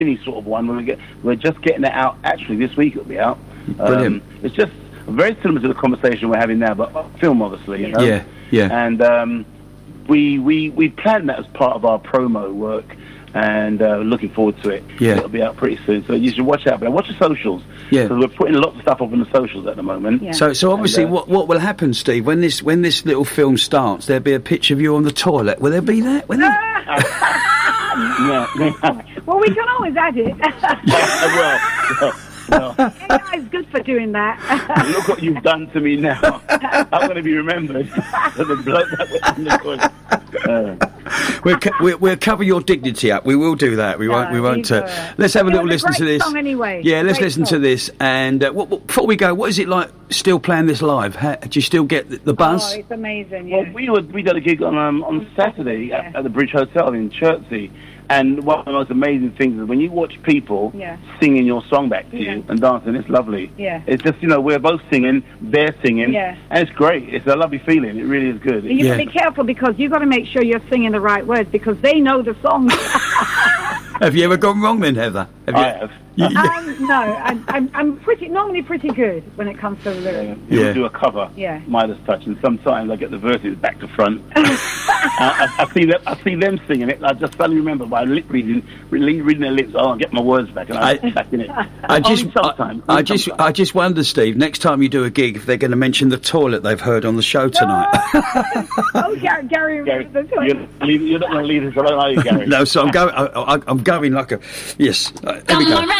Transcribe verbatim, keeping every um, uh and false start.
mini sort of one. We're, get, we're just getting it out. Actually, this week it'll be out. Brilliant. Um, it's just very similar to the conversation we're having now, but film, obviously. You know? Yeah, yeah. And um, we we we planned that as part of our promo work, and uh, looking forward to it. Yeah. It'll be out pretty soon, so you should watch out. But watch the socials. Yeah. Because we're putting lots of stuff up on the socials at the moment. Yeah. So, so obviously, And, uh, what what will happen, Steve, when this when this little film starts? There'll be a picture of you on the toilet. Will there be that? Will there? yeah. Well, we can always add it. well, well, well. A I is good for doing that. Look what you've done to me now. I'm going to be remembered for the bloke that was on the toilet. Uh, We'll, co- we'll, we'll cover your dignity up. We will do that. We won't. We No, won't. you Uh, do it. let's have a It little was a listen to great this. song anyway. Yeah, let's Great listen to song. this. And uh, what, what, before we go, what is it like still playing this live? How, do you still get the, the buzz? Oh, it's amazing. well, Yeah. we were, we did a gig on um, on Saturday Yeah. at, at the Bridge Hotel in Chertsey, and one of the most amazing things is when you watch people Yeah. singing your song back to Yeah. you and dancing. It's lovely. Yeah. It's just, you know, we're both singing, they're singing, Yeah. and it's great. It's a lovely feeling. It really is good. You Yeah. got to be careful because you got to make sure you're singing the right words because they know the song. Have you ever gone wrong then, Heather? Have you? I have. You- um, no, I'm, I'm I'm pretty normally pretty good when it comes to the Yeah. lyrics. You'll Yeah. do a cover, Yeah. Midas Touch, and sometimes I get the verses back to front. I, I, I see them. I see them singing it. And I just suddenly remember by lip reading, really reading their lips. Oh, I get my words back, and I, I- get back in it. I just, Only sometimes. I, I Only just, sometimes. I just wonder, Steve. Next time you do a gig, if they're going to mention the toilet they've heard on the show tonight. Oh, Gary, Gary, Gary, the toy- you're, leave- you're not going to leave this alone, are you, Gary? No, so I'm going. I, I, I'm going like a yes. Uh, here we go.